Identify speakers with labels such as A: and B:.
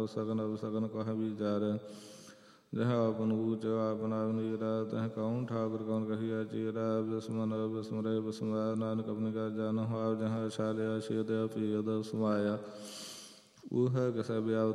A: ਸਗਨ ਅਬ ਸਗਨ ਕਹ ਵਿਚਾਰੈ। ਜਹ ਆਪਨ ਊਚ ਆਪਨ ਆਪ ਨੀਰਾ, ਤਹ ਕਉ ਠਾਕੁਰ ਕਉਨ ਕਹੀਐ ਚੀਰਾ। ਬਿਸਮਨ ਬਿਸਮਰੇ ਬਿਸਮਾਇਆ, ਨਾਨਕ ਆਪਣੀ ਕਾ ਜਾਨਹੁ ਆਪ। ਜਹਾਂ ਛਾਲਿਆ ਛੇਦਿਆ ਭੇਦ ਸਮਾਇਆ। ਊਹੈ ਕਿਸੈ ਬਿਆਪ